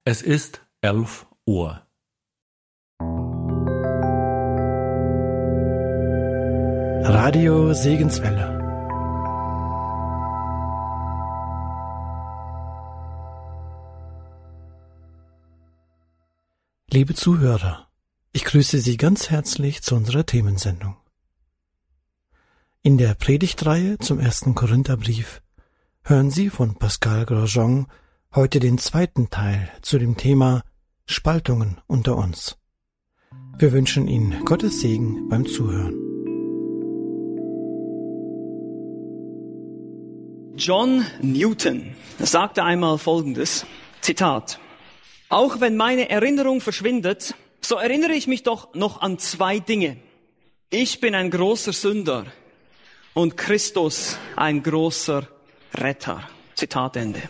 Es ist 11 Uhr. Radio Segenswelle. Liebe Zuhörer, ich grüße Sie ganz herzlich zu unserer Themensendung. In der Predigtreihe zum 1. Korintherbrief hören Sie von Pascal Grosjean heute den zweiten Teil zu dem Thema Spaltungen unter uns. Wir wünschen Ihnen Gottes Segen beim Zuhören. John Newton sagte einmal Folgendes, Zitat: Auch wenn meine Erinnerung verschwindet, so erinnere ich mich doch noch an 2 Dinge. Ich bin ein großer Sünder und Christus ein großer Retter. Zitat Ende.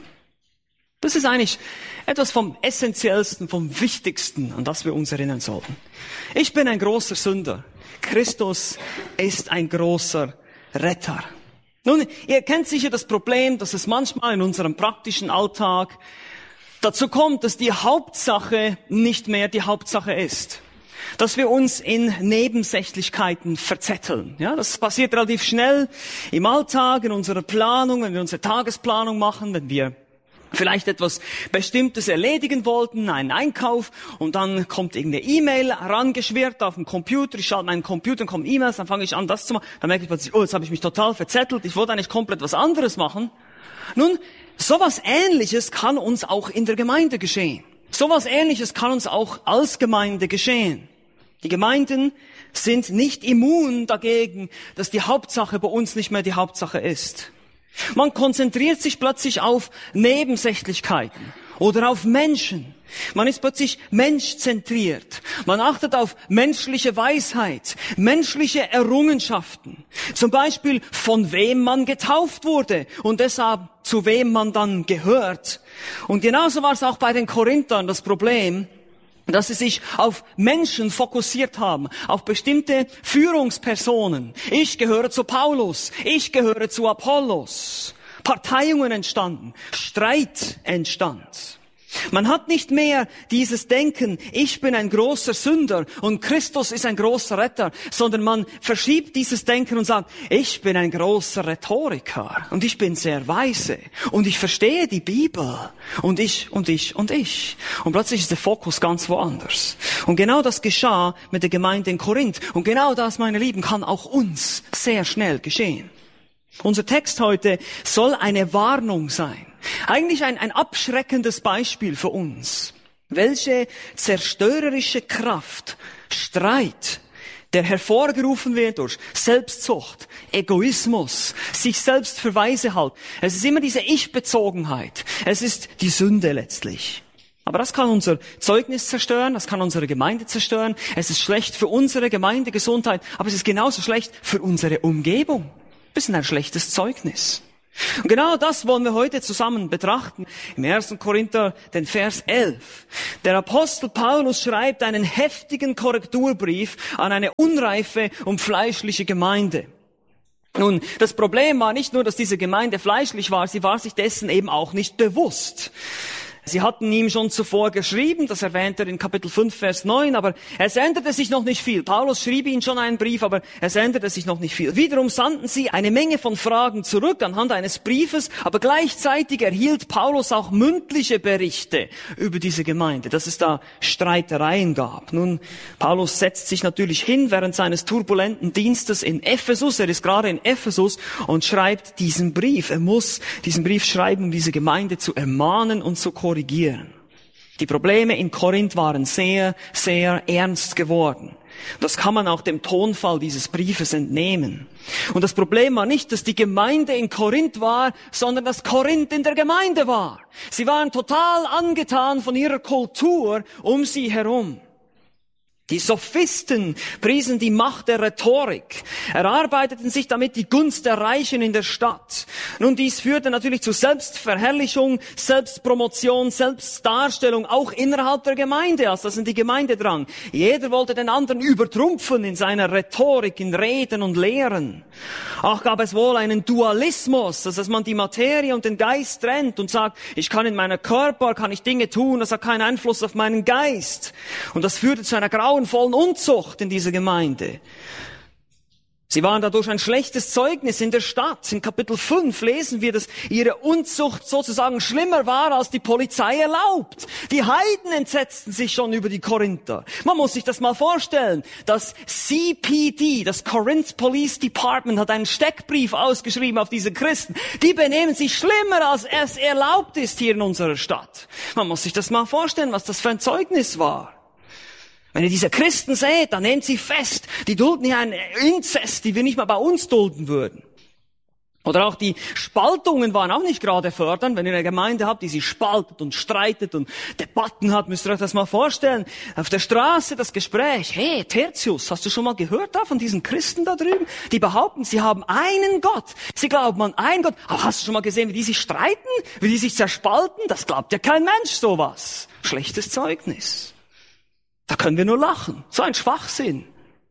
Das ist eigentlich etwas vom Essentiellsten, vom Wichtigsten, an das wir uns erinnern sollten. Ich bin ein großer Sünder. Christus ist ein großer Retter. Nun, ihr kennt sicher das Problem, dass es manchmal in unserem praktischen Alltag dazu kommt, dass die Hauptsache nicht mehr die Hauptsache ist. Dass wir uns in Nebensächlichkeiten verzetteln. Ja, das passiert relativ schnell im Alltag, in unserer Planung, wenn wir unsere Tagesplanung machen, wenn wir vielleicht etwas Bestimmtes erledigen wollten, einen Einkauf, und dann kommt irgendeine E-Mail herangeschwirrt auf dem Computer, ich schalte meinen Computer, dann kommen E-Mails, dann fange ich an, das zu machen, dann merke ich plötzlich, jetzt habe ich mich total verzettelt, ich wollte eigentlich komplett was anderes machen. Nun, sowas Ähnliches kann uns auch in der Gemeinde geschehen. Sowas Ähnliches kann uns auch als Gemeinde geschehen. Die Gemeinden sind nicht immun dagegen, dass die Hauptsache bei uns nicht mehr die Hauptsache ist. Man konzentriert sich plötzlich auf Nebensächlichkeiten oder auf Menschen. Man ist plötzlich menschzentriert. Man achtet auf menschliche Weisheit, menschliche Errungenschaften. Zum Beispiel, von wem man getauft wurde und deshalb zu wem man dann gehört. Und genauso war es auch bei den Korinthern das Problem, dass sie sich auf Menschen fokussiert haben, auf bestimmte Führungspersonen. Ich gehöre zu Paulus, ich gehöre zu Apollos. Parteiungen entstanden, Streit entstand. Man hat nicht mehr dieses Denken, ich bin ein großer Sünder und Christus ist ein großer Retter, sondern man verschiebt dieses Denken und sagt, ich bin ein großer Rhetoriker und ich bin sehr weise und ich verstehe die Bibel und ich. Und plötzlich ist der Fokus ganz woanders. Und genau das geschah mit der Gemeinde in Korinth. Und genau das, meine Lieben, kann auch uns sehr schnell geschehen. Unser Text heute soll eine Warnung sein. Eigentlich ein abschreckendes Beispiel für uns. Welche zerstörerische Kraft Streit, der hervorgerufen wird durch Selbstsucht, Egoismus, sich selbst für weise halten. Es ist immer diese Ich-Bezogenheit. Es ist die Sünde letztlich. Aber das kann unser Zeugnis zerstören, das kann unsere Gemeinde zerstören. Es ist schlecht für unsere Gemeindegesundheit, aber es ist genauso schlecht für unsere Umgebung. Das ist ein schlechtes Zeugnis. Und genau das wollen wir heute zusammen betrachten. Im 1. Korinther, den Vers 11. Der Apostel Paulus schreibt einen heftigen Korrekturbrief an eine unreife und fleischliche Gemeinde. Nun, das Problem war nicht nur, dass diese Gemeinde fleischlich war, sie war sich dessen eben auch nicht bewusst. Sie hatten ihm schon zuvor geschrieben, das erwähnt er in Kapitel 5, Vers 9, aber es änderte sich noch nicht viel. Paulus schrieb ihnen schon einen Brief, aber es änderte sich noch nicht viel. Wiederum sandten sie eine Menge von Fragen zurück anhand eines Briefes, aber gleichzeitig erhielt Paulus auch mündliche Berichte über diese Gemeinde, dass es da Streitereien gab. Nun, Paulus setzt sich natürlich hin während seines turbulenten Dienstes in Ephesus. Er ist gerade in Ephesus und schreibt diesen Brief. Er muss diesen Brief schreiben, um diese Gemeinde zu ermahnen und zu korrigieren. Die Probleme in Korinth waren sehr, sehr ernst geworden. Das kann man auch dem Tonfall dieses Briefes entnehmen. Und das Problem war nicht, dass die Gemeinde in Korinth war, sondern dass Korinth in der Gemeinde war. Sie waren total angetan von ihrer Kultur um sie herum. Die Sophisten priesen die Macht der Rhetorik, erarbeiteten sich damit die Gunst der Reichen in der Stadt. Nun, dies führte natürlich zu Selbstverherrlichung, Selbstpromotion, Selbstdarstellung, auch innerhalb der Gemeinde, als das in die Gemeinde drang. Jeder wollte den anderen übertrumpfen in seiner Rhetorik, in Reden und Lehren. Auch gab es wohl einen Dualismus, dass man die Materie und den Geist trennt und sagt, ich kann in meinem Körper, kann ich Dinge tun, das hat keinen Einfluss auf meinen Geist. Und das führte zu einer grauenvollen Unzucht in dieser Gemeinde. Sie waren dadurch ein schlechtes Zeugnis in der Stadt. In Kapitel 5 lesen wir, dass ihre Unzucht sozusagen schlimmer war, als die Polizei erlaubt. Die Heiden entsetzten sich schon über die Korinther. Man muss sich das mal vorstellen. Das CPD, das Corinth Police Department, hat einen Steckbrief ausgeschrieben auf diese Christen. Die benehmen sich schlimmer, als es erlaubt ist hier in unserer Stadt. Man muss sich das mal vorstellen, was das für ein Zeugnis war. Wenn ihr diese Christen seht, dann nehmt sie fest. Die dulden hier einen Inzest, die wir nicht mal bei uns dulden würden. Oder auch die Spaltungen waren auch nicht gerade fördernd. Wenn ihr eine Gemeinde habt, die sich spaltet und streitet und Debatten hat, müsst ihr euch das mal vorstellen. Auf der Straße das Gespräch. Hey, Tertius, hast du schon mal gehört da von diesen Christen da drüben? Die behaupten, sie haben einen Gott. Sie glauben an einen Gott. Aber hast du schon mal gesehen, wie die sich streiten? Wie die sich zerspalten? Das glaubt ja kein Mensch sowas. Schlechtes Zeugnis. Da können wir nur lachen. So ein Schwachsinn.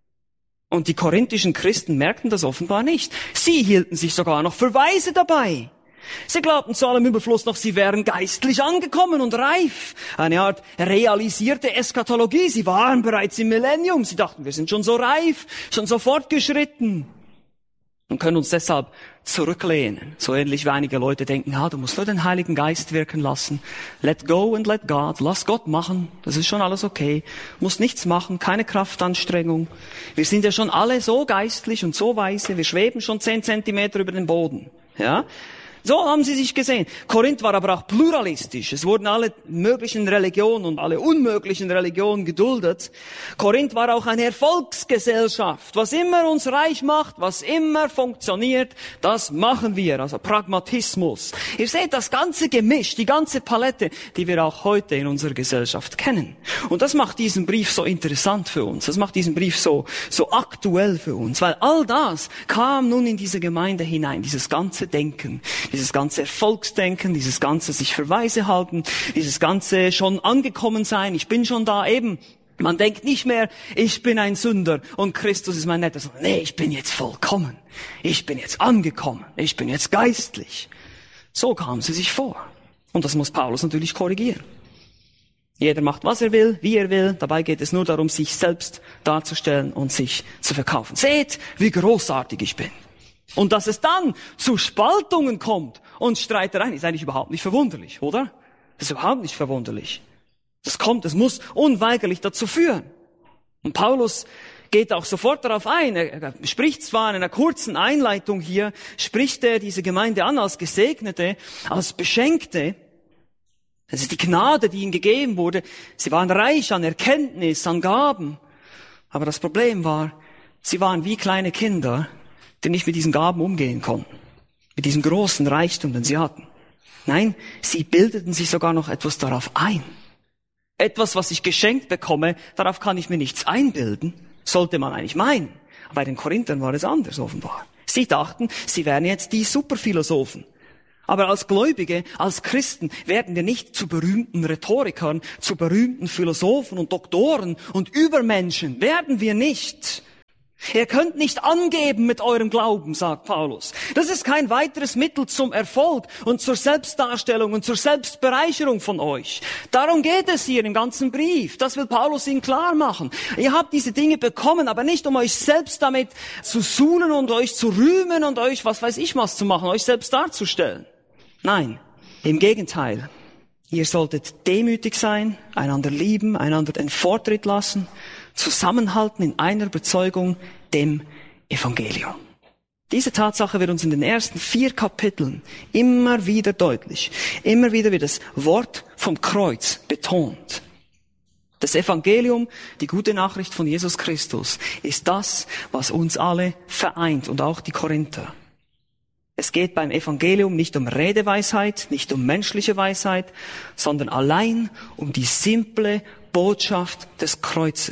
Und die korinthischen Christen merkten das offenbar nicht. Sie hielten sich sogar noch für weise dabei. Sie glaubten zu allem Überfluss noch, sie wären geistlich angekommen und reif. Eine Art realisierte Eschatologie. Sie waren bereits im Millennium. Sie dachten, wir sind schon so reif, schon so fortgeschritten. Und können uns deshalb zurücklehnen. So ähnlich wie einige Leute denken, du musst nur den Heiligen Geist wirken lassen. Let go and let God. Lass Gott machen. Das ist schon alles okay. Musst nichts machen. Keine Kraftanstrengung. Wir sind ja schon alle so geistlich und so weise. Wir schweben schon 10 Zentimeter über den Boden. Ja? So haben sie sich gesehen. Korinth war aber auch pluralistisch. Es wurden alle möglichen Religionen und alle unmöglichen Religionen geduldet. Korinth war auch eine Erfolgsgesellschaft. Was immer uns reich macht, was immer funktioniert, das machen wir. Also Pragmatismus. Ihr seht das ganze Gemisch, die ganze Palette, die wir auch heute in unserer Gesellschaft kennen. Und das macht diesen Brief so interessant für uns. Das macht diesen Brief so aktuell für uns. Weil all das kam nun in diese Gemeinde hinein. Dieses ganze Denken. Dieses ganze Erfolgsdenken, dieses ganze sich für weise halten, dieses ganze schon angekommen sein, ich bin schon da eben. Man denkt nicht mehr, ich bin ein Sünder und Christus ist mein Netter, sondern nee, ich bin jetzt vollkommen. Ich bin jetzt angekommen. Ich bin jetzt geistlich. So kamen sie sich vor. Und das muss Paulus natürlich korrigieren. Jeder macht, was er will, wie er will. Dabei geht es nur darum, sich selbst darzustellen und sich zu verkaufen. Seht, wie großartig ich bin. Und dass es dann zu Spaltungen kommt und Streitereien, ist eigentlich überhaupt nicht verwunderlich, oder? Das ist überhaupt nicht verwunderlich. Das muss unweigerlich dazu führen. Und Paulus geht auch sofort darauf ein. Er spricht zwar in einer kurzen Einleitung hier, spricht er diese Gemeinde an als Gesegnete, als Beschenkte. Das ist die Gnade, die ihnen gegeben wurde. Sie waren reich an Erkenntnis, an Gaben. Aber das Problem war, sie waren wie kleine Kinder, die nicht mit diesen Gaben umgehen konnten, mit diesem großen Reichtum, den sie hatten. Nein, sie bildeten sich sogar noch etwas darauf ein. Etwas, was ich geschenkt bekomme, darauf kann ich mir nichts einbilden, sollte man eigentlich meinen. Aber bei den Korinthern war es anders offenbar. Sie dachten, sie wären jetzt die Superphilosophen. Aber als Gläubige, als Christen werden wir nicht zu berühmten Rhetorikern, zu berühmten Philosophen und Doktoren und Übermenschen. Werden wir nicht. Ihr könnt nicht angeben mit eurem Glauben, sagt Paulus. Das ist kein weiteres Mittel zum Erfolg und zur Selbstdarstellung und zur Selbstbereicherung von euch. Darum geht es hier im ganzen Brief. Das will Paulus ihnen klar machen. Ihr habt diese Dinge bekommen, aber nicht um euch selbst damit zu suhlen und euch zu rühmen und euch was weiß ich was zu machen, euch selbst darzustellen. Nein, im Gegenteil. Ihr solltet demütig sein, einander lieben, einander den Vortritt lassen, zusammenhalten in einer Überzeugung, dem Evangelium. Diese Tatsache wird uns in den ersten 4 Kapiteln immer wieder deutlich. Immer wieder wird das Wort vom Kreuz betont. Das Evangelium, die gute Nachricht von Jesus Christus, ist das, was uns alle vereint und auch die Korinther. Es geht beim Evangelium nicht um Redeweisheit, nicht um menschliche Weisheit, sondern allein um die simple Botschaft des Kreuzes.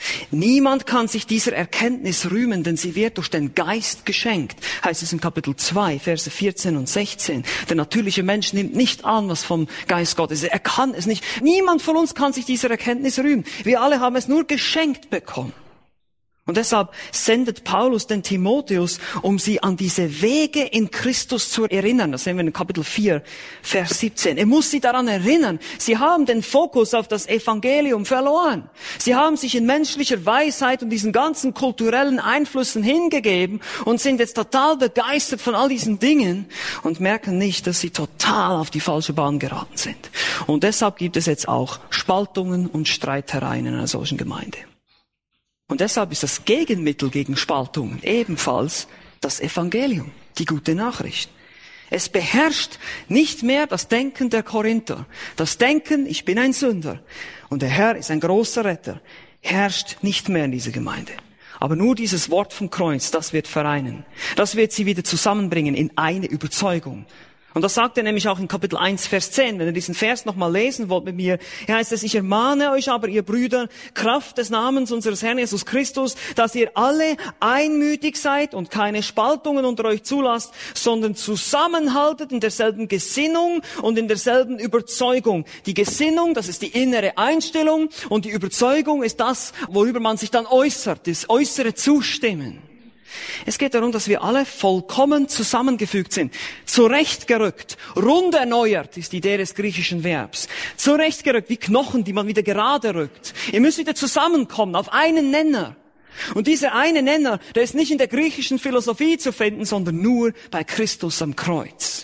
Niemand kann sich dieser Erkenntnis rühmen, denn sie wird durch den Geist geschenkt. Heißt es in Kapitel 2, Verse 14 und 16. Der natürliche Mensch nimmt nicht an, was vom Geist Gottes ist. Er kann es nicht. Niemand von uns kann sich dieser Erkenntnis rühmen. Wir alle haben es nur geschenkt bekommen. Und deshalb sendet Paulus den Timotheus, um sie an diese Wege in Christus zu erinnern. Das sehen wir in Kapitel 4, Vers 17. Er muss sie daran erinnern. Sie haben den Fokus auf das Evangelium verloren. Sie haben sich in menschlicher Weisheit und diesen ganzen kulturellen Einflüssen hingegeben und sind jetzt total begeistert von all diesen Dingen und merken nicht, dass sie total auf die falsche Bahn geraten sind. Und deshalb gibt es jetzt auch Spaltungen und Streitereien in einer solchen Gemeinde. Und deshalb ist das Gegenmittel gegen Spaltungen ebenfalls das Evangelium, die gute Nachricht. Es beherrscht nicht mehr das Denken der Korinther. Das Denken, ich bin ein Sünder und der Herr ist ein großer Retter, herrscht nicht mehr in dieser Gemeinde. Aber nur dieses Wort vom Kreuz, das wird vereinen. Das wird sie wieder zusammenbringen in eine Überzeugung. Und das sagt er nämlich auch in Kapitel 1, Vers 10. Wenn ihr diesen Vers nochmal lesen wollt mit mir, hier heißt es, ich ermahne euch aber, ihr Brüder, Kraft des Namens unseres Herrn Jesus Christus, dass ihr alle einmütig seid und keine Spaltungen unter euch zulasst, sondern zusammenhaltet in derselben Gesinnung und in derselben Überzeugung. Die Gesinnung, das ist die innere Einstellung und die Überzeugung ist das, worüber man sich dann äußert, das äußere Zustimmen. Es geht darum, dass wir alle vollkommen zusammengefügt sind, zurechtgerückt, rund erneuert ist die Idee des griechischen Verbs, zurechtgerückt wie Knochen, die man wieder gerade rückt. Ihr müsst wieder zusammenkommen auf einen Nenner. Und dieser eine Nenner, der ist nicht in der griechischen Philosophie zu finden, sondern nur bei Christus am Kreuz.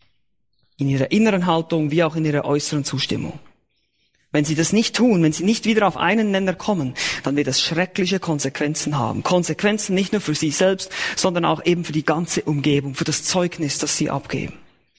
In ihrer inneren Haltung wie auch in ihrer äußeren Zustimmung. Wenn sie das nicht tun, wenn sie nicht wieder auf einen Nenner kommen, dann wird es schreckliche Konsequenzen haben. Konsequenzen nicht nur für sie selbst, sondern auch eben für die ganze Umgebung, für das Zeugnis, das sie abgeben.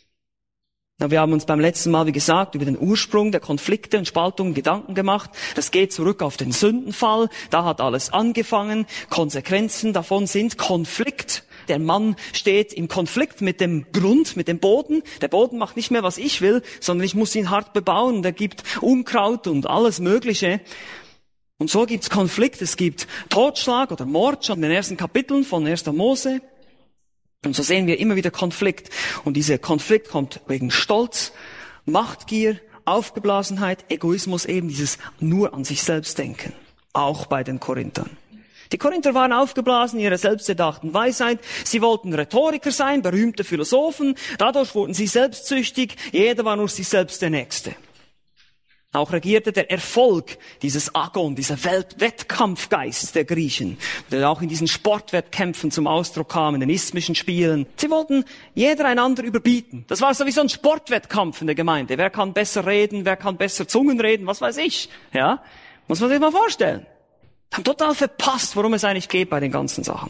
Na, wir haben uns beim letzten Mal, wie gesagt, über den Ursprung der Konflikte und Spaltungen Gedanken gemacht. Das geht zurück auf den Sündenfall. Da hat alles angefangen. Konsequenzen davon sind Konflikt. Der Mann steht im Konflikt mit dem Grund, mit dem Boden. Der Boden macht nicht mehr, was ich will, sondern ich muss ihn hart bebauen. Der gibt Unkraut und alles Mögliche. Und so gibt's Konflikt. Es gibt Totschlag oder Mord schon in den ersten Kapiteln von 1. Mose. Und so sehen wir immer wieder Konflikt. Und dieser Konflikt kommt wegen Stolz, Machtgier, Aufgeblasenheit, Egoismus, eben dieses nur an sich selbst denken. Auch bei den Korinthern. Die Korinther waren aufgeblasen in ihrer selbsterdachten Weisheit. Sie wollten Rhetoriker sein, berühmte Philosophen. Dadurch wurden sie selbstsüchtig. Jeder war nur sich selbst der Nächste. Auch regierte der Erfolg, dieses Agon, dieser Wettkampfgeist der Griechen, der auch in diesen Sportwettkämpfen zum Ausdruck kam, in den isthmischen Spielen. Sie wollten jeder einander überbieten. Das war sowieso ein Sportwettkampf in der Gemeinde. Wer kann besser reden, wer kann besser Zungen reden, was weiß ich. Ja, muss man sich mal vorstellen. Haben total verpasst, worum es eigentlich geht bei den ganzen Sachen.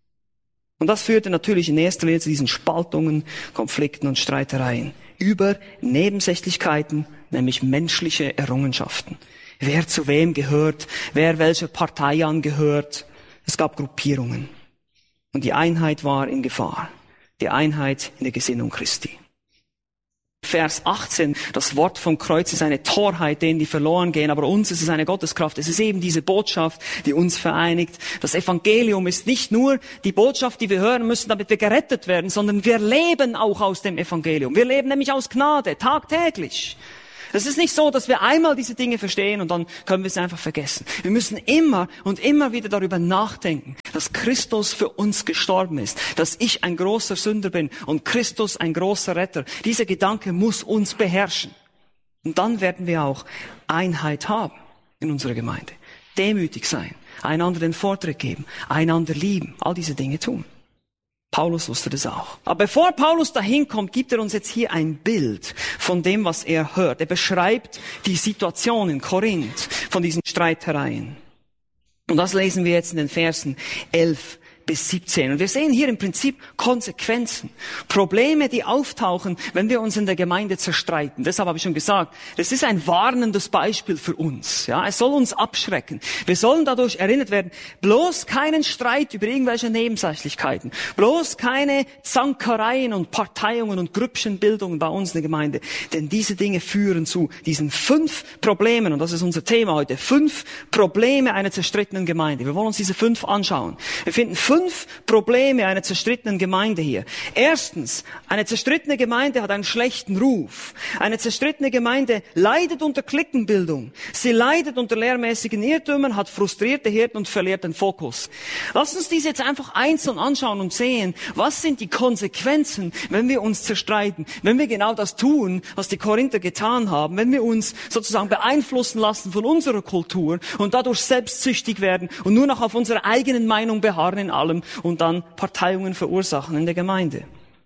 Und das führte natürlich in erster Linie zu diesen Spaltungen, Konflikten und Streitereien über Nebensächlichkeiten, nämlich menschliche Errungenschaften. Wer zu wem gehört, wer welcher Partei angehört. Es gab Gruppierungen. Und die Einheit war in Gefahr. Die Einheit in der Gesinnung Christi. Vers 18, das Wort vom Kreuz ist eine Torheit, denen die verloren gehen, aber uns ist es eine Gotteskraft. Es ist eben diese Botschaft, die uns vereinigt. Das Evangelium ist nicht nur die Botschaft, die wir hören müssen, damit wir gerettet werden, sondern wir leben auch aus dem Evangelium. Wir leben nämlich aus Gnade, tagtäglich. Es ist nicht so, dass wir einmal diese Dinge verstehen und dann können wir sie einfach vergessen. Wir müssen immer und immer wieder darüber nachdenken, dass Christus für uns gestorben ist, dass ich ein großer Sünder bin und Christus ein großer Retter. Dieser Gedanke muss uns beherrschen. Und dann werden wir auch Einheit haben in unserer Gemeinde. Demütig sein, einander den Vortritt geben, einander lieben, all diese Dinge tun. Paulus wusste das auch. Aber bevor Paulus dahin kommt, gibt er uns jetzt hier ein Bild von dem, was er hört. Er beschreibt die Situation in Korinth von diesen Streitereien. Und das lesen wir jetzt in den Versen 11 bis 17. Und wir sehen hier im Prinzip Konsequenzen. Probleme, die auftauchen, wenn wir uns in der Gemeinde zerstreiten. Deshalb habe ich schon gesagt, das ist ein warnendes Beispiel für uns. Ja, es soll uns abschrecken. Wir sollen dadurch erinnert werden, bloß keinen Streit über irgendwelche Nebensächlichkeiten. Bloß keine Zankereien und Parteiungen und Grüppchenbildungen bei uns in der Gemeinde. Denn diese Dinge führen zu diesen 5 Problemen. Und das ist unser Thema heute. 5 Probleme einer zerstrittenen Gemeinde. Wir wollen uns diese 5 anschauen. Wir finden 5 Probleme einer zerstrittenen Gemeinde hier. Erstens, eine zerstrittene Gemeinde hat einen schlechten Ruf. Eine zerstrittene Gemeinde leidet unter Cliquenbildung. Sie leidet unter lehrmäßigen Irrtümern, hat frustrierte Hirten und verliert den Fokus. Lass uns diese jetzt einfach einzeln anschauen und sehen, was sind die Konsequenzen, wenn wir uns zerstreiten, wenn wir genau das tun, was die Korinther getan haben, wenn wir uns sozusagen beeinflussen lassen von unserer Kultur und dadurch selbstsüchtig werden und nur noch auf unserer eigenen Meinung beharren in allem und dann Parteiungen verursachen in der Gemeinde.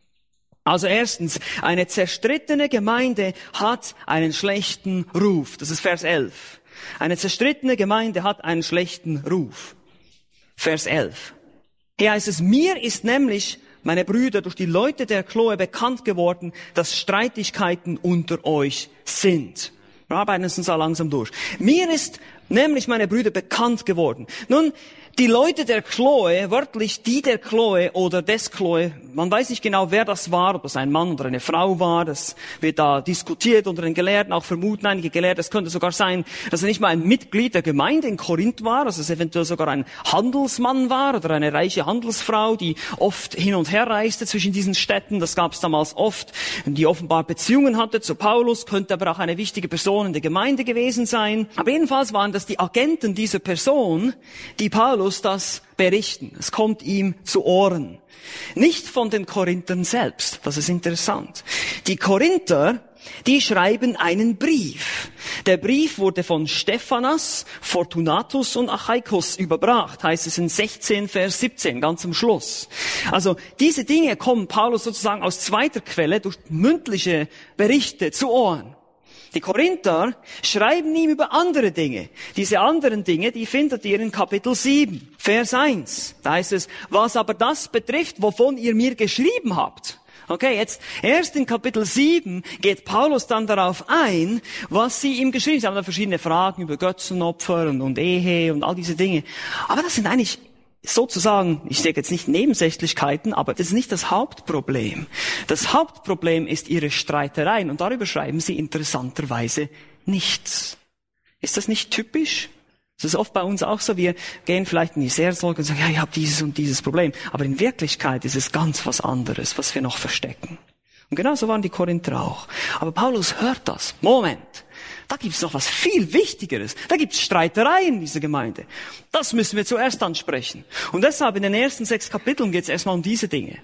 Also erstens, eine zerstrittene Gemeinde hat einen schlechten Ruf. Das ist Vers 11. Eine zerstrittene Gemeinde hat einen schlechten Ruf. Vers 11. Hier heißt es, mir ist nämlich, meine Brüder, durch die Leute der Chloe bekannt geworden, dass Streitigkeiten unter euch sind. Wir arbeiten uns da langsam durch. Mir ist nämlich, meine Brüder, bekannt geworden. Nun, die Leute der Chloe, wörtlich die der Chloe oder des Chloe, man weiß nicht genau, wer das war, ob das ein Mann oder eine Frau war, das wird da diskutiert unter den Gelehrten, auch vermuten einige Gelehrte, es könnte sogar sein, dass er nicht mal ein Mitglied der Gemeinde in Korinth war, dass es eventuell sogar ein Handelsmann war oder eine reiche Handelsfrau, die oft hin und her reiste zwischen diesen Städten, das gab es damals oft, die offenbar Beziehungen hatte zu Paulus, könnte aber auch eine wichtige Person in der Gemeinde gewesen sein. Aber jedenfalls waren das die Agenten dieser Person, die Paulus das berichten. Es kommt ihm zu Ohren. Nicht von den Korinthern selbst. Das ist interessant. Die Korinther, die schreiben einen Brief. Der Brief wurde von Stephanas, Fortunatus und Achaikos überbracht, heißt es in 16, Vers 17, ganz am Schluss. Also diese Dinge kommen Paulus sozusagen aus zweiter Quelle durch mündliche Berichte zu Ohren. Die Korinther schreiben ihm über andere Dinge. Diese anderen Dinge, die findet ihr in Kapitel 7, Vers 1. Da heißt es, was aber das betrifft, wovon ihr mir geschrieben habt. Okay, jetzt erst in Kapitel 7 geht Paulus dann darauf ein, was sie ihm geschrieben haben. Sie haben da verschiedene Fragen über Götzenopfer und Ehe und all diese Dinge. Aber das sind eigentlich sozusagen, ich sage jetzt nicht Nebensächlichkeiten, aber das ist nicht das Hauptproblem. Das Hauptproblem ist ihre Streitereien und darüber schreiben sie interessanterweise nichts. Ist das nicht typisch? Das ist oft bei uns auch so, wir gehen vielleicht in die Seelsorge und sagen, ja, ich habe dieses und dieses Problem. Aber in Wirklichkeit ist es ganz was anderes, was wir noch verstecken. Und genauso waren die Korinther auch. Aber Paulus hört das. Moment. Da gibt's noch was viel Wichtigeres. Da gibt's Streitereien in dieser Gemeinde. Das müssen wir zuerst ansprechen. Und deshalb in den ersten 6 Kapiteln geht's erstmal um diese Dinge.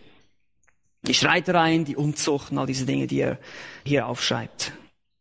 Die Streitereien, die Unzucht und all diese Dinge, die er hier aufschreibt.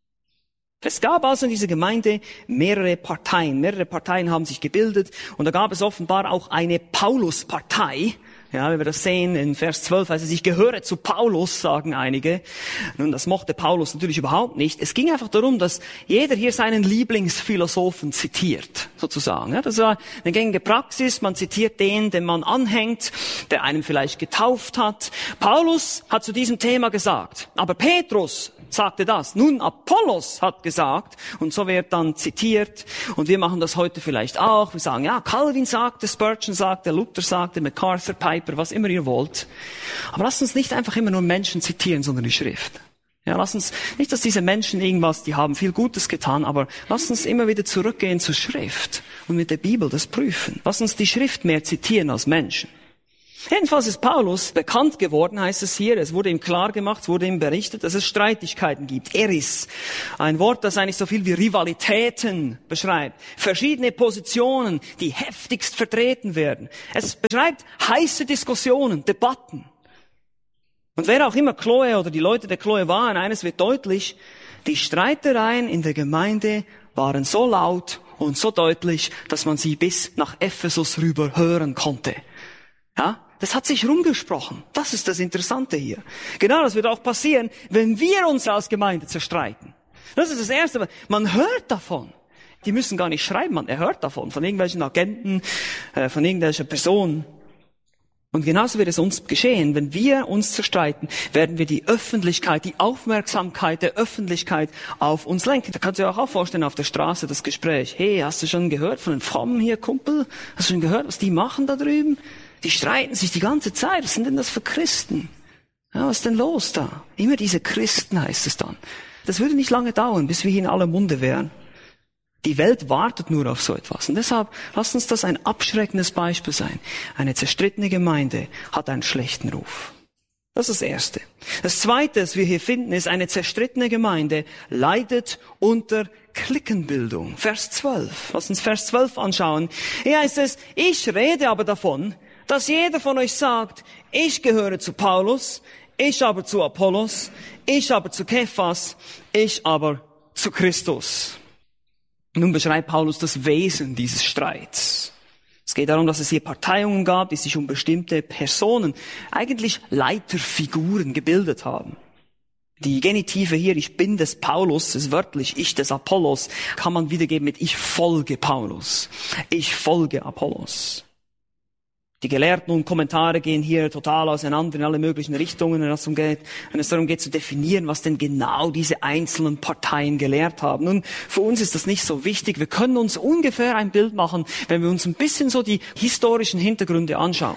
Es gab also in dieser Gemeinde mehrere Parteien. Mehrere Parteien haben sich gebildet. Und da gab es offenbar auch eine Paulus-Partei. Ja, wie wir das sehen in Vers 12, heißt es, ich gehöre zu Paulus, sagen einige. Nun, das mochte Paulus natürlich überhaupt nicht. Es ging einfach darum, dass jeder hier seinen Lieblingsphilosophen zitiert, sozusagen. Ja, das war eine gängige Praxis. Man zitiert den, den man anhängt, der einen vielleicht getauft hat. Paulus hat zu diesem Thema gesagt. Aber Petrus sagte das. Nun, Apollos hat gesagt, und so wird dann zitiert, und wir machen das heute vielleicht auch. Wir sagen, ja, Calvin sagte, Spurgeon sagte, Luther sagte, MacArthur, Piper, was immer ihr wollt. Aber lasst uns nicht einfach immer nur Menschen zitieren, sondern die Schrift. Ja, lasst uns nicht, dass diese Menschen irgendwas, die haben viel Gutes getan, aber lasst uns immer wieder zurückgehen zur Schrift und mit der Bibel das prüfen. Lasst uns die Schrift mehr zitieren als Menschen. Jedenfalls ist Paulus bekannt geworden, heißt es hier, es wurde ihm klar gemacht, es wurde ihm berichtet, dass es Streitigkeiten gibt. Eris, ein Wort, das eigentlich so viel wie Rivalitäten beschreibt. Verschiedene Positionen, die heftigst vertreten werden. Es beschreibt heiße Diskussionen, Debatten. Und wer auch immer Chloe oder die Leute der Chloe waren, eines wird deutlich, die Streitereien in der Gemeinde waren so laut und so deutlich, dass man sie bis nach Ephesus rüber hören konnte. Ja? Das hat sich rumgesprochen. Das ist das Interessante hier. Genau, das wird auch passieren, wenn wir uns als Gemeinde zerstreiten. Das ist das Erste. Man hört davon. Die müssen gar nicht schreiben, man hört davon. Von irgendwelchen Agenten, von irgendwelchen Personen. Und genauso wird es uns geschehen. Wenn wir uns zerstreiten, werden wir die Öffentlichkeit, die Aufmerksamkeit der Öffentlichkeit auf uns lenken. Da kannst du dir auch vorstellen, auf der Straße das Gespräch. Hey, hast du schon gehört von den Frommen hier, Kumpel? Hast du schon gehört, was die machen da drüben? Die streiten sich die ganze Zeit. Was sind denn das für Christen? Ja, was ist denn los da? Immer diese Christen heißt es dann. Das würde nicht lange dauern, bis wir hier in aller Munde wären. Die Welt wartet nur auf so etwas. Und deshalb, lasst uns das ein abschreckendes Beispiel sein. Eine zerstrittene Gemeinde hat einen schlechten Ruf. Das ist das Erste. Das Zweite, das wir hier finden, ist, eine zerstrittene Gemeinde leidet unter Cliquenbildung. Vers 12. Lass uns Vers 12 anschauen. Hier heißt es, ich rede aber davon, dass jeder von euch sagt, ich gehöre zu Paulus, ich aber zu Apollos, ich aber zu Kephas, ich aber zu Christus. Nun beschreibt Paulus das Wesen dieses Streits. Es geht darum, dass es hier Parteiungen gab, die sich um bestimmte Personen, eigentlich Leiterfiguren gebildet haben. Die Genitive hier, ich bin des Paulus, ist wörtlich ich des Apollos, kann man wiedergeben mit ich folge Paulus, ich folge Apollos. Die Gelehrten und Kommentare gehen hier total auseinander in alle möglichen Richtungen, wenn es darum geht zu definieren, was denn genau diese einzelnen Parteien gelehrt haben. Nun, für uns ist das nicht so wichtig. Wir können uns ungefähr ein Bild machen, wenn wir uns ein bisschen so die historischen Hintergründe anschauen.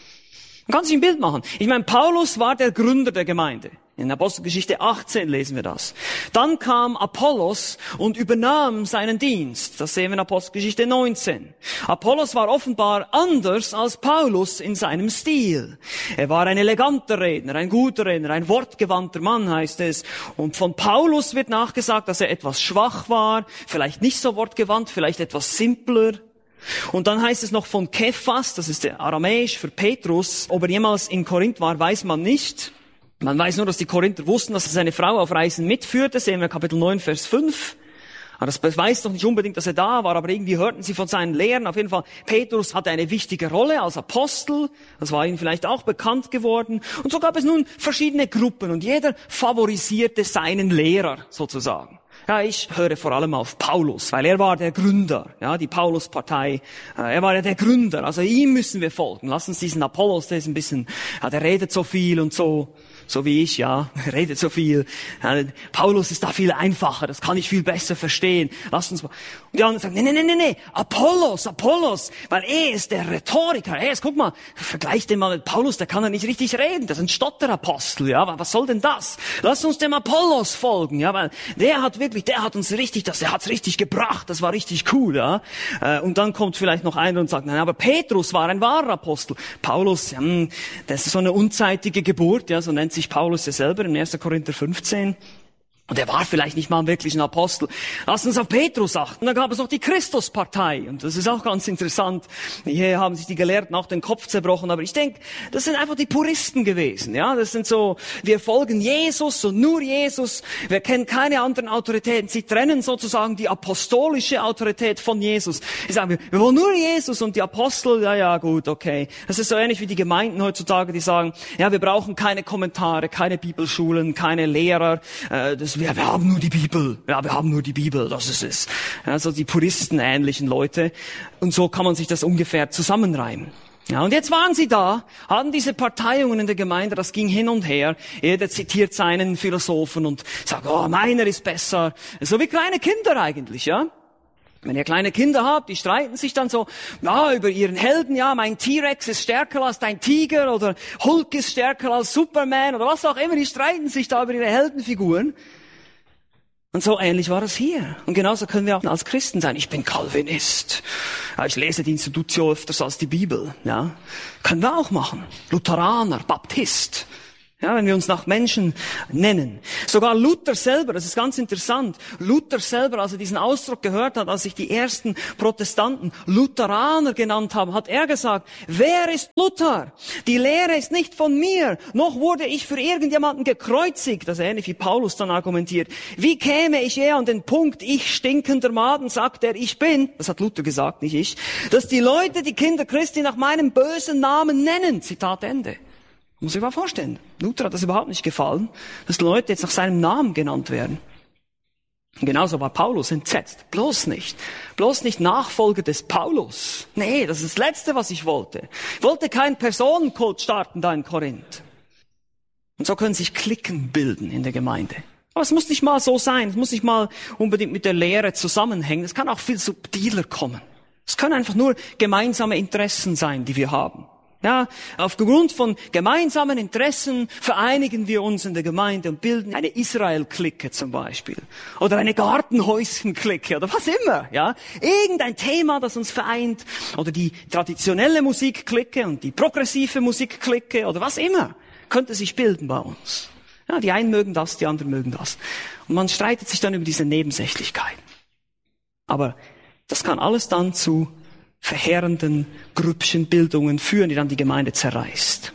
Man kann sich ein Bild machen. Ich meine, Paulus war der Gründer der Gemeinde. In Apostelgeschichte 18 lesen wir das. Dann kam Apollos und übernahm seinen Dienst. Das sehen wir in Apostelgeschichte 19. Apollos war offenbar anders als Paulus in seinem Stil. Er war ein eleganter Redner, ein guter Redner, ein wortgewandter Mann heißt es. Und von Paulus wird nachgesagt, dass er etwas schwach war, vielleicht nicht so wortgewandt, vielleicht etwas simpler. Und dann heißt es noch von Kephas, das ist der Aramäisch für Petrus. Ob er jemals in Korinth war, weiß man nicht. Man weiß nur, dass die Korinther wussten, dass er seine Frau auf Reisen mitführte. Sehen wir Kapitel 9, Vers 5. Aber das beweist doch nicht unbedingt, dass er da war, aber irgendwie hörten sie von seinen Lehren. Auf jeden Fall, Petrus hatte eine wichtige Rolle als Apostel. Das war ihnen vielleicht auch bekannt geworden. Und so gab es nun verschiedene Gruppen und jeder favorisierte seinen Lehrer sozusagen. Ja, ich höre vor allem auf Paulus, weil er war der Gründer, ja, die Paulus-Partei. Er war ja der Gründer, also ihm müssen wir folgen. Lass uns diesen Apollos, der ist ein bisschen, ja, der redet so viel und so wie ich, ja, redet so viel. Ja, Paulus ist da viel einfacher, das kann ich viel besser verstehen. Lass uns mal. Und die anderen sagen, nee, Apollos, weil er ist der Rhetoriker. Guck mal, vergleich den mal mit Paulus, der kann ja nicht richtig reden, das ist ein Stotterapostel, ja, was soll denn das? Lass uns dem Apollos folgen, ja, weil der hat uns richtig, der hat's richtig gebracht, das war richtig cool, ja. Und dann kommt vielleicht noch einer und sagt, nein, aber Petrus war ein wahrer Apostel. Paulus, das ist so eine unzeitige Geburt, ja, so nennt sich Paulus ja selber in 1. Korinther 15. Und er war vielleicht nicht mal wirklich ein Apostel. Lass uns auf Petrus achten. Dann gab es noch die Christuspartei. Und das ist auch ganz interessant. Hier haben sich die Gelehrten auch den Kopf zerbrochen. Aber ich denke, das sind einfach die Puristen gewesen. Ja, das sind so, wir folgen Jesus und nur Jesus. Wir kennen keine anderen Autoritäten. Sie trennen sozusagen die apostolische Autorität von Jesus. Sie sagen, wir wollen nur Jesus und die Apostel, ja, gut, okay. Das ist so ähnlich wie die Gemeinden heutzutage, die sagen, ja, wir brauchen keine Kommentare, keine Bibelschulen, keine Lehrer, wir haben nur die Bibel. Ja, wir haben nur die Bibel, das ist es. Also die Puristen-ähnlichen Leute. Und so kann man sich das ungefähr zusammenreimen. Ja, und jetzt waren sie da, hatten diese Parteiungen in der Gemeinde, das ging hin und her. Jeder zitiert seinen Philosophen und sagt, oh, meiner ist besser. So wie kleine Kinder eigentlich, ja. Wenn ihr kleine Kinder habt, die streiten sich dann so, ja, über ihren Helden, ja, mein T-Rex ist stärker als dein Tiger oder Hulk ist stärker als Superman oder was auch immer, die streiten sich da über ihre Heldenfiguren. Und so ähnlich war es hier. Und genauso können wir auch als Christen sein. Ich bin Calvinist. Ja, ich lese die Institutio öfters als die Bibel. Ja, können wir auch machen. Lutheraner, Baptist. Ja, wenn wir uns nach Menschen nennen. Sogar Luther selber, das ist ganz interessant, Luther selber, als er diesen Ausdruck gehört hat, als sich die ersten Protestanten Lutheraner genannt haben, hat er gesagt, wer ist Luther? Die Lehre ist nicht von mir, noch wurde ich für irgendjemanden gekreuzigt. Das ist ähnlich wie Paulus dann argumentiert. Wie käme ich eher an den Punkt, ich stinkender Maden, sagt er, ich bin, das hat Luther gesagt, nicht ich, dass die Leute die Kinder Christi nach meinem bösen Namen nennen. Zitat Ende. Muss ich mal vorstellen. Luther hat das überhaupt nicht gefallen, dass Leute jetzt nach seinem Namen genannt werden. Genauso war Paulus entsetzt. Bloß nicht Nachfolger des Paulus. Nee, das ist das Letzte, was ich wollte. Ich wollte keinen Personenkult starten da in Korinth. Und so können sich Cliquen bilden in der Gemeinde. Aber es muss nicht mal so sein. Es muss nicht mal unbedingt mit der Lehre zusammenhängen. Es kann auch viel subtiler kommen. Es können einfach nur gemeinsame Interessen sein, die wir haben. Ja, aufgrund von gemeinsamen Interessen vereinigen wir uns in der Gemeinde und bilden eine Israel-Clique zum Beispiel. Oder eine Gartenhäuschen-Clique oder was immer, ja. Irgendein Thema, das uns vereint. Oder die traditionelle Musik-Clique und die progressive Musik-Clique oder was immer. Könnte sich bilden bei uns. Ja, die einen mögen das, die anderen mögen das. Und man streitet sich dann über diese Nebensächlichkeiten. Aber das kann alles dann zu verheerenden Grüppchenbildungen führen, die dann die Gemeinde zerreißt.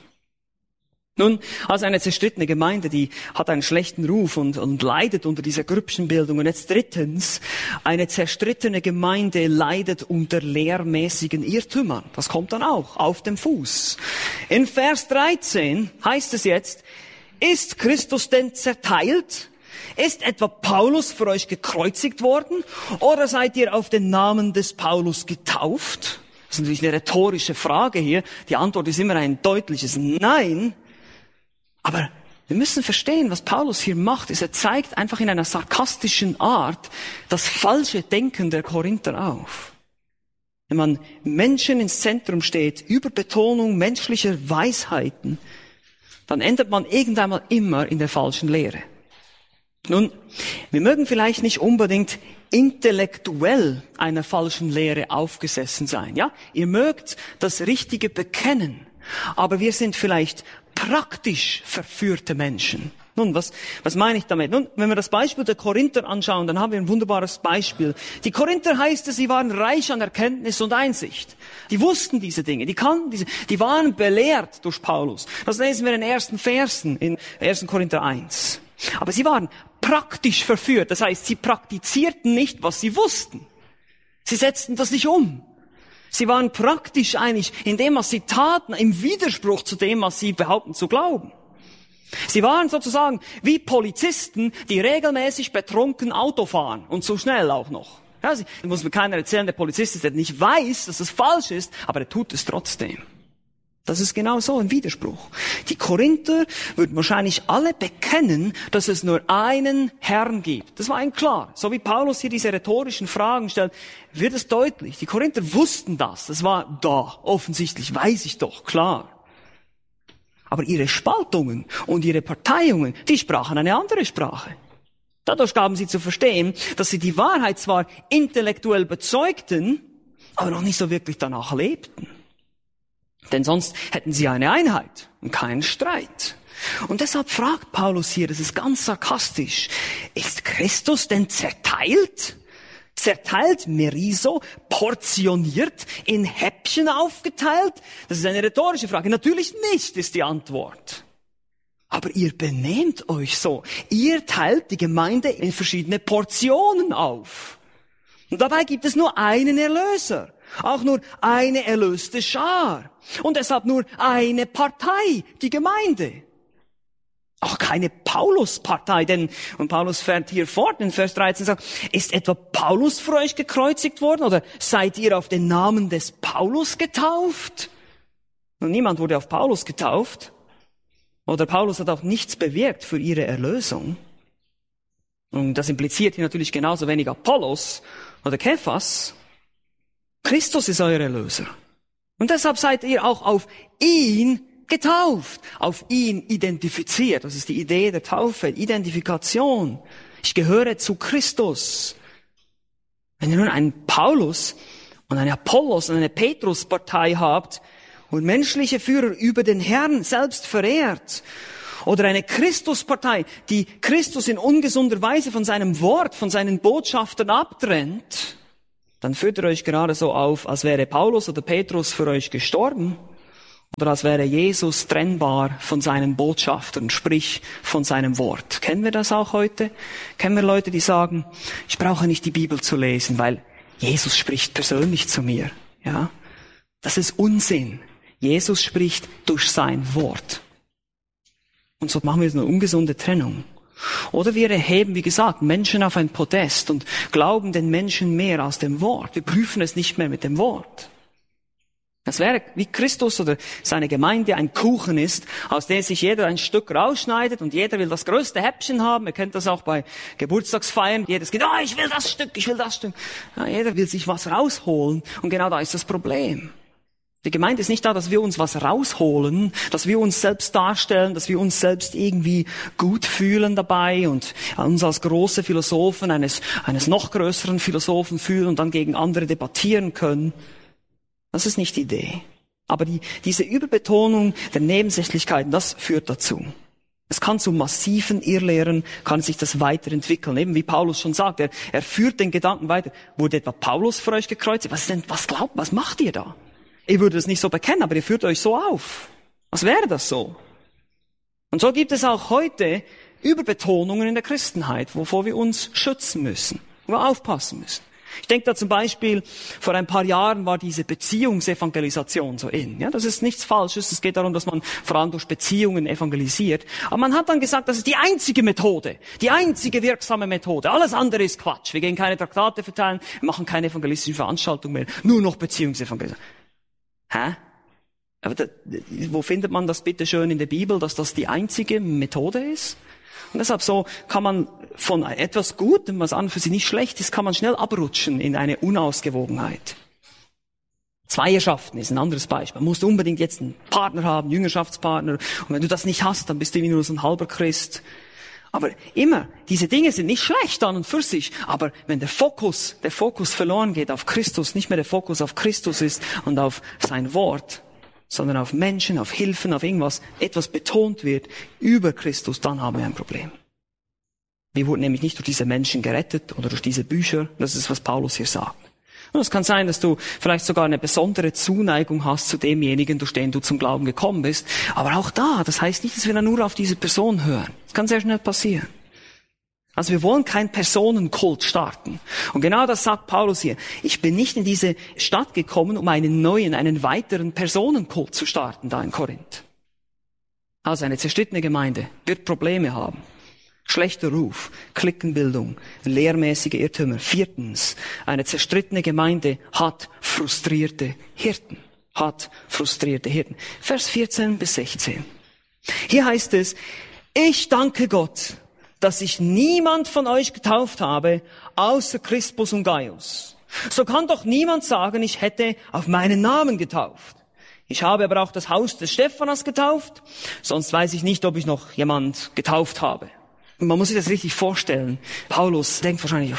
Nun, also eine zerstrittene Gemeinde, die hat einen schlechten Ruf und leidet unter dieser Grüppchenbildung. Und jetzt drittens, eine zerstrittene Gemeinde leidet unter lehrmäßigen Irrtümern. Das kommt dann auch auf dem Fuß. In Vers 13 heißt es jetzt, ist Christus denn zerteilt? Ist etwa Paulus für euch gekreuzigt worden? Oder seid ihr auf den Namen des Paulus getauft? Das ist natürlich eine rhetorische Frage hier. Die Antwort ist immer ein deutliches Nein. Aber wir müssen verstehen, was Paulus hier macht, ist, er zeigt einfach in einer sarkastischen Art das falsche Denken der Korinther auf. Wenn man Menschen ins Zentrum steht, Überbetonung menschlicher Weisheiten, dann endet man irgendwann mal immer in der falschen Lehre. Nun, wir mögen vielleicht nicht unbedingt intellektuell einer falschen Lehre aufgesessen sein, ja? Ihr mögt das Richtige bekennen, aber wir sind vielleicht praktisch verführte Menschen. Nun, was meine ich damit? Nun, wenn wir das Beispiel der Korinther anschauen, dann haben wir ein wunderbares Beispiel. Die Korinther heißt es, sie waren reich an Erkenntnis und Einsicht. Die wussten diese Dinge, die kannten diese, die waren belehrt durch Paulus. Das lesen wir in den ersten Versen in 1. Korinther 1. Aber sie waren praktisch verführt. Das heißt, sie praktizierten nicht, was sie wussten. Sie setzten das nicht um. Sie waren praktisch eigentlich in dem, was sie taten, im Widerspruch zu dem, was sie behaupten zu glauben. Sie waren sozusagen wie Polizisten, die regelmäßig betrunken Auto fahren und so schnell auch noch. Ja, muss mir keiner erzählen, der Polizist ist, der nicht weiß, dass es falsch ist, aber er tut es trotzdem. Das ist genau so ein Widerspruch. Die Korinther würden wahrscheinlich alle bekennen, dass es nur einen Herrn gibt. Das war ihnen klar. So wie Paulus hier diese rhetorischen Fragen stellt, wird es deutlich. Die Korinther wussten das. Das war da. Offensichtlich, weiß ich doch, klar. Aber ihre Spaltungen und ihre Parteiungen, die sprachen eine andere Sprache. Dadurch gaben sie zu verstehen, dass sie die Wahrheit zwar intellektuell bezeugten, aber noch nicht so wirklich danach lebten. Denn sonst hätten sie eine Einheit und keinen Streit. Und deshalb fragt Paulus hier, das ist ganz sarkastisch, ist Christus denn zerteilt? Zerteilt, meriso, portioniert, in Häppchen aufgeteilt? Das ist eine rhetorische Frage. Natürlich nicht, ist die Antwort. Aber ihr benehmt euch so. Ihr teilt die Gemeinde in verschiedene Portionen auf. Und dabei gibt es nur einen Erlöser. Auch nur eine erlöste Schar. Und deshalb nur eine Partei, die Gemeinde. Auch keine Paulus-Partei, denn, und Paulus fährt hier fort in Vers 13 sagt, ist etwa Paulus für euch gekreuzigt worden? Oder seid ihr auf den Namen des Paulus getauft? Und niemand wurde auf Paulus getauft. Oder Paulus hat auch nichts bewirkt für ihre Erlösung. Und das impliziert hier natürlich genauso wenig Apollos oder Kephas. Christus ist euer Erlöser. Und deshalb seid ihr auch auf ihn getauft, auf ihn identifiziert. Das ist die Idee der Taufe, Identifikation. Ich gehöre zu Christus. Wenn ihr nun einen Paulus und einen Apollos und eine Petrus-Partei habt und menschliche Führer über den Herrn selbst verehrt, oder eine Christuspartei, die Christus in ungesunder Weise von seinem Wort, von seinen Botschaftern abtrennt, dann führt ihr euch gerade so auf, als wäre Paulus oder Petrus für euch gestorben oder als wäre Jesus trennbar von seinen Botschaftern, sprich von seinem Wort. Kennen wir das auch heute? Kennen wir Leute, die sagen, ich brauche nicht die Bibel zu lesen, weil Jesus spricht persönlich zu mir. Ja, das ist Unsinn. Jesus spricht durch sein Wort. Und so machen wir eine ungesunde Trennung. Oder wir erheben, wie gesagt, Menschen auf ein Podest und glauben den Menschen mehr als dem Wort. Wir prüfen es nicht mehr mit dem Wort. Das wäre wie Christus oder seine Gemeinde ein Kuchen ist, aus dem sich jeder ein Stück rausschneidet und jeder will das größte Häppchen haben. Ihr kennt das auch bei Geburtstagsfeiern. Jedes geht, ich will das Stück, ich will das Stück. Ja, jeder will sich was rausholen und genau da ist das Problem. Die Gemeinde ist nicht da, dass wir uns was rausholen, dass wir uns selbst darstellen, dass wir uns selbst irgendwie gut fühlen dabei und uns als große Philosophen eines noch größeren Philosophen fühlen und dann gegen andere debattieren können. Das ist nicht die Idee. Aber diese Überbetonung der Nebensächlichkeiten, das führt dazu. Es kann zu massiven Irrlehren, kann sich das weiterentwickeln. Eben wie Paulus schon sagt, er führt den Gedanken weiter. Wurde etwa Paulus für euch gekreuzigt? Was macht ihr da? Ihr würdet es nicht so bekennen, aber ihr führt euch so auf. Was wäre das so? Und so gibt es auch heute Überbetonungen in der Christenheit, wovor wir uns schützen müssen, wo wir aufpassen müssen. Ich denke da zum Beispiel, vor ein paar Jahren war diese Beziehungsevangelisation so in. Ja, das ist nichts Falsches. Es geht darum, dass man vor allem durch Beziehungen evangelisiert. Aber man hat dann gesagt, das ist die einzige Methode, die einzige wirksame Methode. Alles andere ist Quatsch. Wir gehen keine Traktate verteilen, wir machen keine evangelistischen Veranstaltungen mehr, nur noch Beziehungsevangelisation. Aber wo findet man das bitte schön in der Bibel, dass das die einzige Methode ist? Und deshalb so kann man von etwas Gutem, was an und für sich nicht schlecht ist, kann man schnell abrutschen in eine Unausgewogenheit. Zweierschaften ist ein anderes Beispiel. Man muss unbedingt jetzt einen Partner haben, Jüngerschaftspartner. Und wenn du das nicht hast, dann bist du wie nur so ein halber Christ. Aber immer, diese Dinge sind nicht schlecht an und für sich. Aber wenn der Fokus verloren geht auf Christus, nicht mehr der Fokus auf Christus ist und auf sein Wort, sondern auf Menschen, auf Hilfen, auf irgendwas, etwas betont wird über Christus, dann haben wir ein Problem. Wir wurden nämlich nicht durch diese Menschen gerettet oder durch diese Bücher. Das ist, was Paulus hier sagt. Und es kann sein, dass du vielleicht sogar eine besondere Zuneigung hast zu demjenigen, durch den du zum Glauben gekommen bist. Aber auch da, das heißt nicht, dass wir dann nur auf diese Person hören. Das kann sehr schnell passieren. Also wir wollen keinen Personenkult starten. Und genau das sagt Paulus hier. Ich bin nicht in diese Stadt gekommen, um einen weiteren Personenkult zu starten, da in Korinth. Also eine zerstrittene Gemeinde wird Probleme haben. Schlechter Ruf, Cliquenbildung, lehrmäßige Irrtümer. 4. Eine zerstrittene Gemeinde hat frustrierte Hirten. Vers 14 bis 16. Hier heißt es, ich danke Gott, dass ich niemand von euch getauft habe, außer Crispus und Gaius. So kann doch niemand sagen, ich hätte auf meinen Namen getauft. Ich habe aber auch das Haus des Stephanas getauft, sonst weiß ich nicht, ob ich noch jemand getauft habe. Man muss sich das richtig vorstellen. Paulus denkt wahrscheinlich,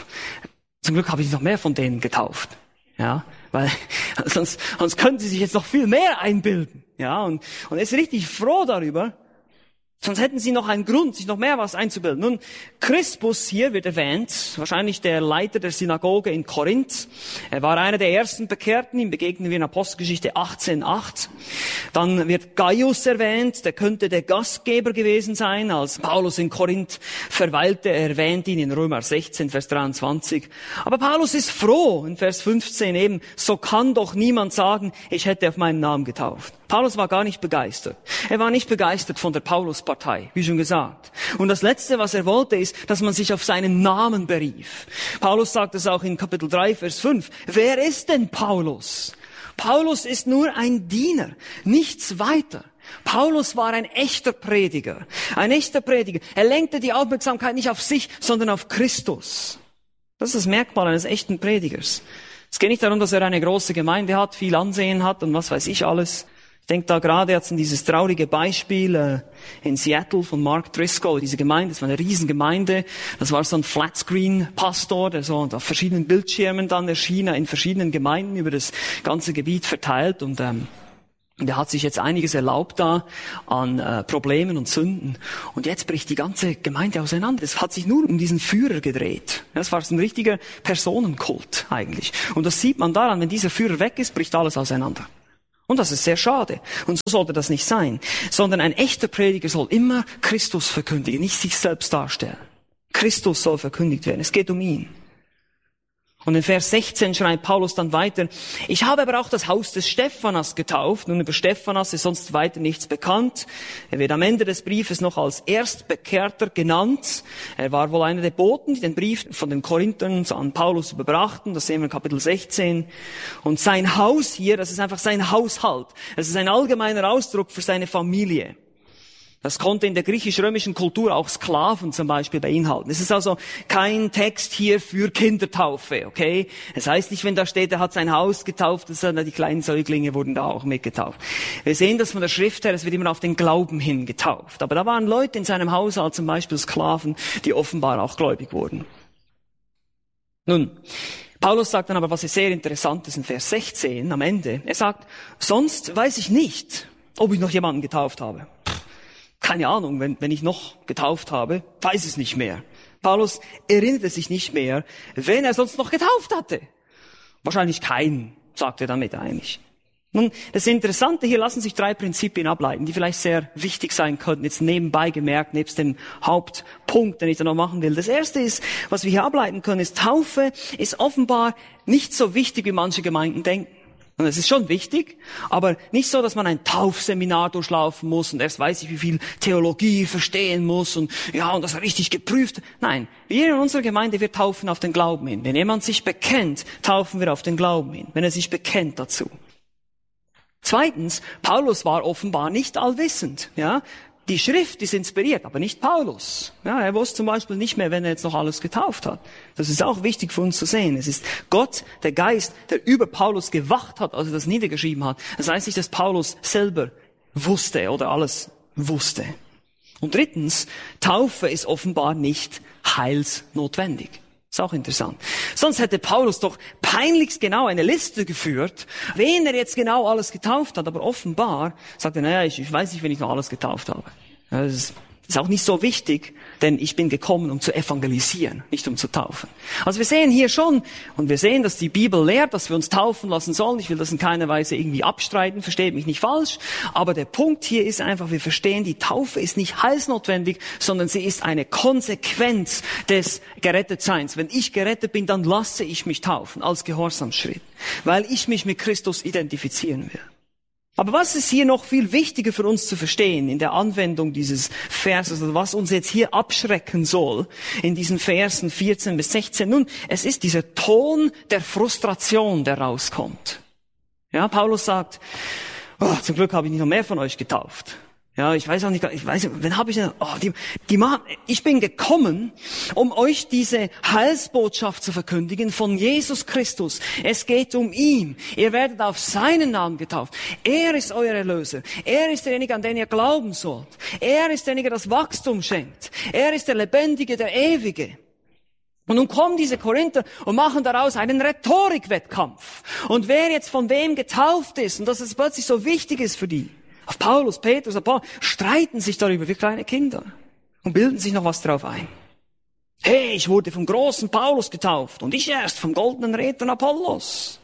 zum Glück habe ich noch mehr von denen getauft. Ja, weil sonst könnten sie sich jetzt noch viel mehr einbilden. Ja, und er ist richtig froh darüber. Sonst hätten sie noch einen Grund, sich noch mehr was einzubilden. Nun, Crispus hier wird erwähnt, wahrscheinlich der Leiter der Synagoge in Korinth. Er war einer der ersten Bekehrten, ihm begegnen wir in Apostelgeschichte 18,8. Dann wird Gaius erwähnt, der könnte der Gastgeber gewesen sein, als Paulus in Korinth verweilte. Er erwähnt ihn in Römer 16, Vers 23. Aber Paulus ist froh, in Vers 15 eben, so kann doch niemand sagen, ich hätte auf meinen Namen getauft. Paulus war gar nicht begeistert. Er war nicht begeistert von der Pauluspartei, wie schon gesagt. Und das Letzte, was er wollte, ist, dass man sich auf seinen Namen berief. Paulus sagt es auch in Kapitel 3, Vers 5. Wer ist denn Paulus? Paulus ist nur ein Diener, nichts weiter. Paulus war ein echter Prediger. Ein echter Prediger. Er lenkte die Aufmerksamkeit nicht auf sich, sondern auf Christus. Das ist das Merkmal eines echten Predigers. Es geht nicht darum, dass er eine große Gemeinde hat, viel Ansehen hat und was weiß ich alles. Ich denke da gerade jetzt an dieses traurige Beispiel in Seattle von Mark Driscoll. Diese Gemeinde, das war eine Riesengemeinde. Das war so ein Flatscreen-Pastor, der so auf verschiedenen Bildschirmen dann erschien, in verschiedenen Gemeinden über das ganze Gebiet verteilt. Und der hat sich jetzt einiges erlaubt da an Problemen und Sünden. Und jetzt bricht die ganze Gemeinde auseinander. Es hat sich nur um diesen Führer gedreht. Das war so ein richtiger Personenkult eigentlich. Und das sieht man daran, wenn dieser Führer weg ist, bricht alles auseinander. Und das ist sehr schade. Und so sollte das nicht sein. Sondern ein echter Prediger soll immer Christus verkündigen, nicht sich selbst darstellen. Christus soll verkündigt werden. Es geht um ihn. Und in Vers 16 schreibt Paulus dann weiter, ich habe aber auch das Haus des Stephanas getauft. Nun, über Stephanas ist sonst weiter nichts bekannt. Er wird am Ende des Briefes noch als Erstbekehrter genannt. Er war wohl einer der Boten, die den Brief von den Korinthern an Paulus überbrachten. Das sehen wir in Kapitel 16. Und sein Haus hier, das ist einfach sein Haushalt. Es ist ein allgemeiner Ausdruck für seine Familie. Das konnte in der griechisch-römischen Kultur auch Sklaven zum Beispiel beinhalten. Es ist also kein Text hier für Kindertaufe, okay? Es heißt nicht, wenn da steht, er hat sein Haus getauft, die kleinen Säuglinge wurden da auch mitgetauft. Wir sehen das von der Schrift her, es wird immer auf den Glauben hin getauft. Aber da waren Leute in seinem Haushalt, zum Beispiel Sklaven, die offenbar auch gläubig wurden. Nun, Paulus sagt dann aber, was sehr interessant ist in Vers 16 am Ende. Er sagt, sonst weiß ich nicht, ob ich noch jemanden getauft habe. Keine Ahnung, wenn ich noch getauft habe, weiß es nicht mehr. Paulus erinnerte sich nicht mehr, wen er sonst noch getauft hatte. Wahrscheinlich keinen, sagt er damit eigentlich. Nun, das Interessante hier lassen sich 3 Prinzipien ableiten, die vielleicht sehr wichtig sein könnten, jetzt nebenbei gemerkt, nebst dem Hauptpunkt, den ich da noch machen will. Das erste ist, was wir hier ableiten können, ist, Taufe ist offenbar nicht so wichtig, wie manche Gemeinden denken. Und es ist schon wichtig, aber nicht so, dass man ein Taufseminar durchlaufen muss und erst weiß ich, wie viel Theologie verstehen muss und das richtig geprüft. Nein, wir in unserer Gemeinde, wir taufen auf den Glauben hin. Wenn jemand sich bekennt, taufen wir auf den Glauben hin, wenn er sich bekennt dazu. Zweitens, Paulus war offenbar nicht allwissend, ja. Die Schrift ist inspiriert, aber nicht Paulus. Ja, er wusste zum Beispiel nicht mehr, wenn er jetzt noch alles getauft hat. Das ist auch wichtig für uns zu sehen. Es ist Gott, der Geist, der über Paulus gewacht hat, als er das niedergeschrieben hat. Das heißt nicht, dass Paulus selber wusste oder alles wusste. Und drittens, Taufe ist offenbar nicht heilsnotwendig. Ist auch interessant. Sonst hätte Paulus doch peinlichst genau eine Liste geführt, wen er jetzt genau alles getauft hat. Aber offenbar sagt er, ich weiß nicht, wen ich noch alles getauft habe. Das ist auch nicht so wichtig, denn ich bin gekommen, um zu evangelisieren, nicht um zu taufen. Also wir sehen hier schon, und wir sehen, dass die Bibel lehrt, dass wir uns taufen lassen sollen. Ich will das in keiner Weise irgendwie abstreiten, versteht mich nicht falsch. Aber der Punkt hier ist einfach, wir verstehen, die Taufe ist nicht heilsnotwendig, sondern sie ist eine Konsequenz des Gerettetseins. Wenn ich gerettet bin, dann lasse ich mich taufen als Gehorsamsschritt, weil ich mich mit Christus identifizieren will. Aber was ist hier noch viel wichtiger für uns zu verstehen in der Anwendung dieses Verses, also was uns jetzt hier abschrecken soll in diesen Versen 14 bis 16? Nun, es ist dieser Ton der Frustration, der rauskommt. Ja, Paulus sagt, zum Glück habe ich nicht noch mehr von euch getauft. Ja, ich weiß auch nicht, wen habe ich denn? Ich bin gekommen, um euch diese Heilsbotschaft zu verkündigen von Jesus Christus. Es geht um ihn. Ihr werdet auf seinen Namen getauft. Er ist euer Erlöser. Er ist derjenige, an den ihr glauben sollt. Er ist derjenige, der das Wachstum schenkt. Er ist der Lebendige, der Ewige. Und nun kommen diese Korinther und machen daraus einen Rhetorikwettkampf. Und wer jetzt von wem getauft ist und dass es plötzlich so wichtig ist für die. Auf Paulus, Petrus, Paulus, streiten sich darüber wie kleine Kinder und bilden sich noch was drauf ein. Hey, ich wurde vom großen Paulus getauft und ich erst vom goldenen Redner Apollos.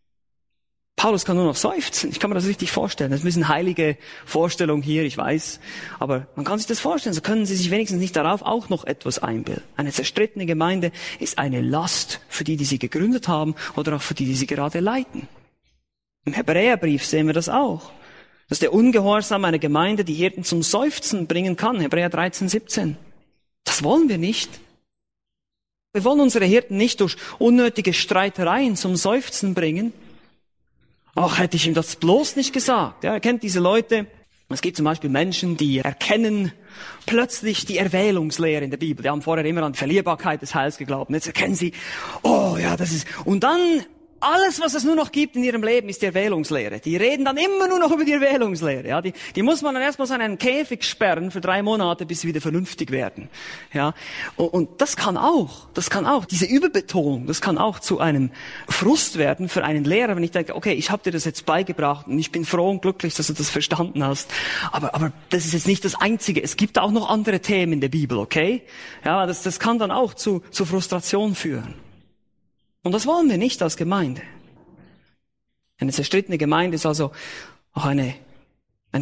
Paulus kann nur noch seufzen. Ich kann mir das richtig vorstellen. Das ist ein bisschen heilige Vorstellung hier, ich weiß. Aber man kann sich das vorstellen. So können Sie sich wenigstens nicht darauf auch noch etwas einbilden. Eine zerstrittene Gemeinde ist eine Last für die, die sie gegründet haben oder auch für die, die sie gerade leiten. Im Hebräerbrief sehen wir das auch. Dass der Ungehorsam einer Gemeinde die Hirten zum Seufzen bringen kann. Hebräer 13, 17. Das wollen wir nicht. Wir wollen unsere Hirten nicht durch unnötige Streitereien zum Seufzen bringen. Ach, hätte ich ihm das bloß nicht gesagt. Ja, ihr kennt diese Leute. Es gibt zum Beispiel Menschen, die erkennen plötzlich die Erwählungslehre in der Bibel. Die haben vorher immer an die Verlierbarkeit des Heils geglaubt. Und jetzt erkennen sie, das ist... Und dann... Alles, was es nur noch gibt in ihrem Leben, ist die Erwählungslehre. Die reden dann immer nur noch über die Erwählungslehre. Ja, die muss man dann erstmal so in einen Käfig sperren für 3 Monate, bis sie wieder vernünftig werden. Ja, und das kann auch, diese Überbetonung, das kann auch zu einem Frust werden für einen Lehrer, wenn ich denke, okay, ich habe dir das jetzt beigebracht und ich bin froh und glücklich, dass du das verstanden hast. Aber das ist jetzt nicht das Einzige. Es gibt auch noch andere Themen in der Bibel, okay? Ja, das kann dann auch zu Frustration führen. Und das wollen wir nicht als Gemeinde. Eine zerstrittene Gemeinde ist also auch eine